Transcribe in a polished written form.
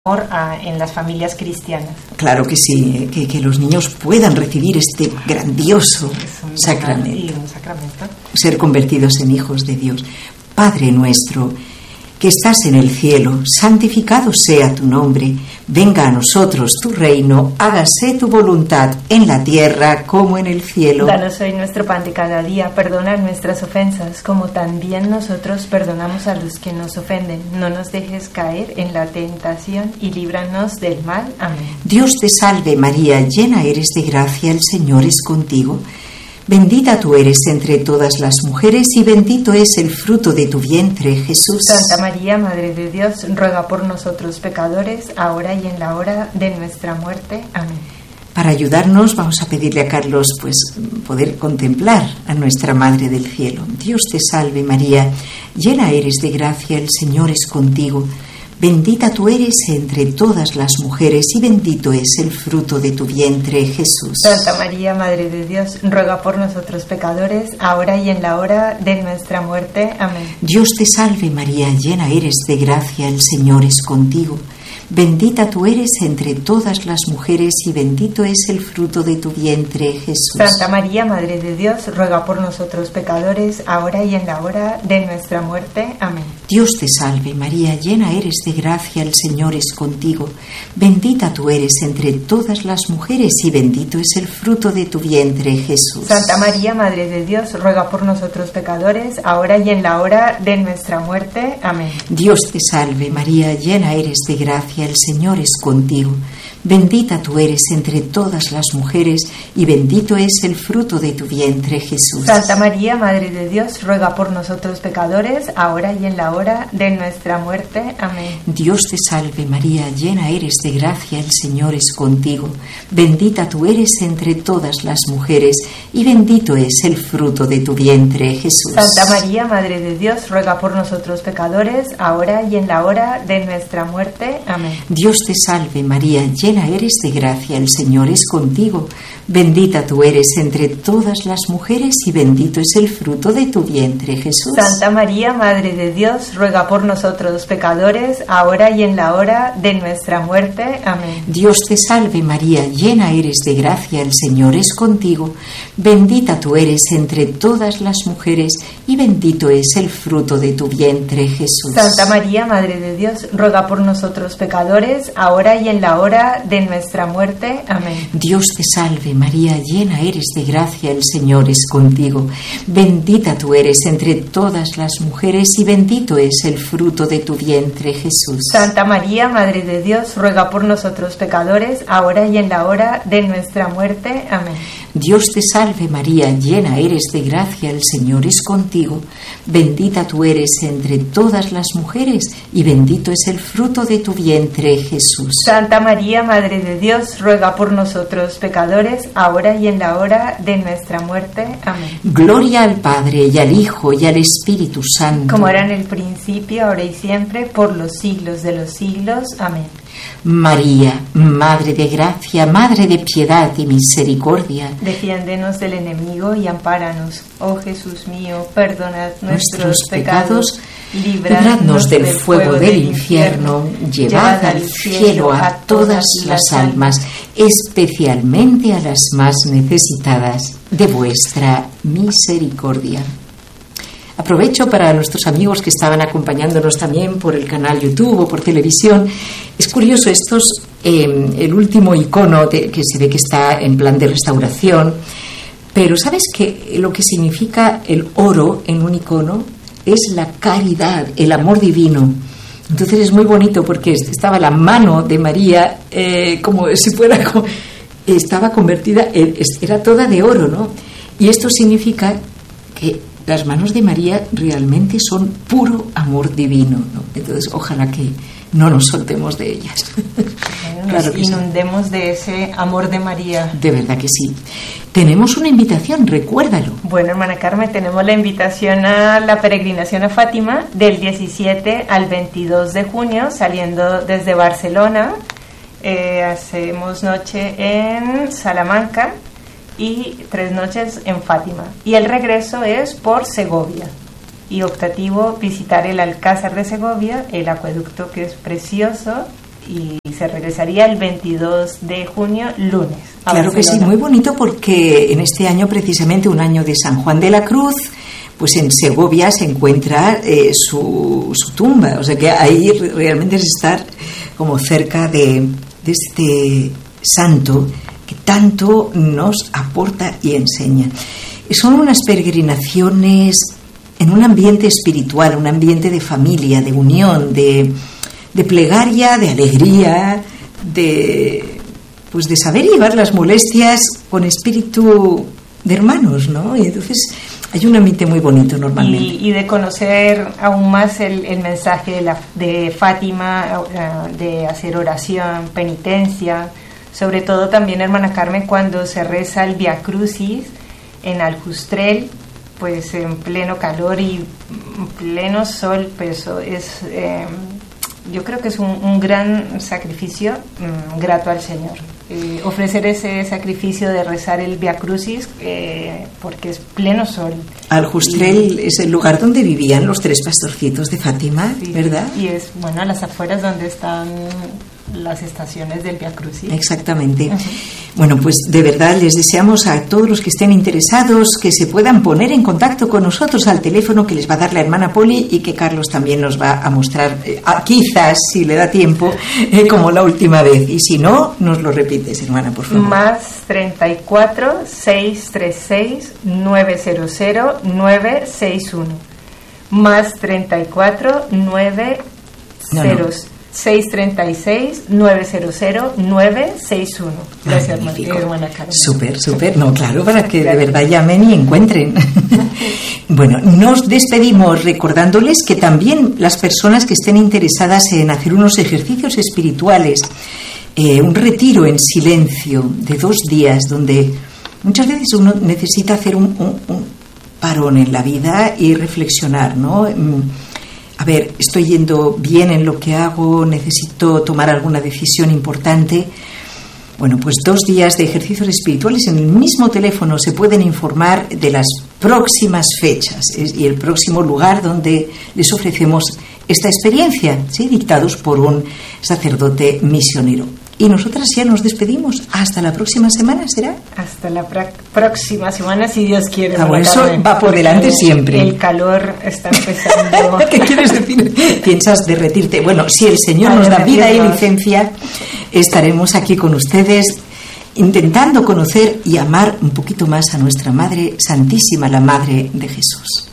en las familias cristianas. Claro que sí, que los niños puedan recibir este grandioso sacramento, ser convertidos en hijos de Dios. Padre nuestro, que estás en el cielo, santificado sea tu nombre, venga a nosotros tu reino, hágase tu voluntad en la tierra como en el cielo. Danos hoy nuestro pan de cada día, perdona nuestras ofensas, como también nosotros perdonamos a los que nos ofenden. No nos dejes caer en la tentación y líbranos del mal. Amén. Dios te salve María, llena eres de gracia, el Señor es contigo. Bendita tú eres entre todas las mujeres y bendito es el fruto de tu vientre, Jesús. Santa María, Madre de Dios, ruega por nosotros pecadores, ahora y en la hora de nuestra muerte. Amén. Para ayudarnos vamos a pedirle a Carlos poder contemplar a nuestra Madre del Cielo. Dios te salve María, llena eres de gracia, el Señor es contigo. Bendita tú eres entre todas las mujeres y bendito es el fruto de tu vientre, Jesús. Santa María, Madre de Dios, ruega por nosotros pecadores, ahora y en la hora de nuestra muerte. Amén. Dios te salve María, llena eres de gracia, el Señor es contigo. Bendita tú eres entre todas las mujeres y bendito es el fruto de tu vientre, Jesús. Santa María, Madre de Dios, ruega por nosotros pecadores, ahora y en la hora de nuestra muerte. Amén. Dios te salve María, llena eres de gracia, el Señor es contigo. Bendita tú eres entre todas las mujeres y bendito es el fruto de tu vientre, Jesús. Santa María, Madre de Dios, ruega por nosotros pecadores, ahora y en la hora de nuestra muerte. Amén. Dios te salve María, llena eres de gracia, el Señor es contigo. Bendita tú eres entre todas las mujeres y bendito es el fruto de tu vientre, Jesús. Santa María, Madre de Dios, ruega por nosotros pecadores, ahora y en la hora de nuestra muerte. Amén. Dios te salve María, llena eres de gracia, el Señor es contigo. Bendita tú eres entre todas las mujeres y bendito es el fruto de tu vientre, Jesús. Santa María, Madre de Dios, ruega por nosotros pecadores, ahora y en la hora de nuestra muerte. Amén. Dios te salve María, llena eres de gracia, el Señor es contigo. Bendita tú eres entre todas las mujeres y bendito es el fruto de tu vientre, Jesús. Santa María, Madre de Dios, ruega por nosotros pecadores, ahora y en la hora de nuestra muerte. Amén. Dios te salve María, llena eres de gracia, el Señor es contigo. Bendita tú eres entre todas las mujeres y bendito es el fruto de tu vientre, Jesús. Santa María, Madre de Dios, ruega por nosotros pecadores, ahora y en la hora de nuestra muerte. Amén. Dios te salve María, llena eres de gracia, el Señor es contigo. Bendita tú eres entre todas las mujeres y bendito es el fruto de tu vientre, Jesús. Santa María, Madre de Dios, ruega por nosotros pecadores, ahora y en la hora de nuestra muerte. Amén. Dios te salve María, llena eres de gracia, el Señor es contigo. Bendita tú eres entre todas las mujeres y bendito es el fruto de tu vientre, Jesús. Santa María, Madre de Dios, ruega por nosotros pecadores, ahora y en la hora de nuestra muerte. Amén. Gloria al Padre y al Hijo y al Espíritu Santo. Como era en el principio, ahora y siempre, por los siglos de los siglos. Amén. María, Madre de gracia, Madre de piedad y misericordia, defiéndenos del enemigo y ampáranos. Oh Jesús mío, perdonad nuestros pecados, libradnos del fuego del infierno, llevad al cielo a todas las almas, especialmente a las más necesitadas de vuestra misericordia. Aprovecho para nuestros amigos que estaban acompañándonos también por el canal YouTube o por televisión. Es curioso, el último icono que se ve que está en plan de restauración, pero ¿sabes qué? Lo que significa el oro en un icono es la caridad, el amor divino. Entonces es muy bonito porque estaba la mano de María como si fuera, estaba convertida, era toda de oro, ¿no? Y esto significa que las manos de María realmente son puro amor divino, ¿no? Entonces, ojalá que no nos soltemos de ellas. Claro, nos inundemos sí. De ese amor de María. De verdad que sí. Tenemos una invitación, recuérdalo. Bueno, hermana Carmen, tenemos la invitación a la peregrinación a Fátima del 17 al 22 de junio, saliendo desde Barcelona. Hacemos noche en Salamanca y 3 noches en Fátima. Y el regreso es por Segovia. Y optativo visitar el Alcázar de Segovia, el acueducto que es precioso, y se regresaría el 22 de junio, lunes. Claro que sí, muy bonito, porque en este año, precisamente un año de San Juan de la Cruz, pues en Segovia se encuentra su tumba. O sea que ahí realmente es estar como cerca de este santo que tanto nos aporta y enseña. Son unas peregrinaciones en un ambiente espiritual, un ambiente de familia, de unión, de plegaria, de alegría, de saber llevar las molestias con espíritu de hermanos, ¿no? Y entonces hay un ambiente muy bonito normalmente. Y de conocer aún más el mensaje de Fátima, de hacer oración, penitencia, sobre todo también, hermana Carmen, cuando se reza el Via Crucis en Aljustrel, pues en pleno calor y pleno sol, pues es... yo creo que es un gran sacrificio grato al Señor. Ofrecer ese sacrificio de rezar el Via Crucis, porque es pleno sol. Aljustrel es el lugar donde vivían los 3 pastorcitos de Fátima, sí, ¿verdad? Y es, bueno, a las afueras donde están las estaciones del Via Crucis. Exactamente. Uh-huh. Bueno, pues de verdad les deseamos a todos los que estén interesados que se puedan poner en contacto con nosotros al teléfono que les va a dar la hermana Poli y que Carlos también nos va a mostrar, quizás si le da tiempo, como la última vez. Y si no, nos lo repites, hermana, por favor. Más 34 636 900 961. Más 34 900 636 900 961. Gracias, hermana Carmen. Súper. No, claro, para que de verdad llamen y encuentren. Bueno, nos despedimos recordándoles que también las personas que estén interesadas en hacer unos ejercicios espirituales, un retiro en silencio de 2 días, donde muchas veces uno necesita hacer un parón en la vida y reflexionar, ¿no? A ver, estoy yendo bien en lo que hago, necesito tomar alguna decisión importante. Bueno, pues 2 días de ejercicios espirituales en el mismo teléfono se pueden informar de las próximas fechas y el próximo lugar donde les ofrecemos esta experiencia, ¿sí? Dictados por un sacerdote misionero. Y nosotras ya nos despedimos. Hasta la próxima semana, ¿será? Hasta la próxima semana, si Dios quiere. Bueno, eso va por delante siempre. El calor está empezando. ¿Qué quieres decir? ¿Piensas derretirte? Bueno, si el Señor nos da vida y licencia, estaremos aquí con ustedes intentando conocer y amar un poquito más a nuestra Madre Santísima, la Madre de Jesús.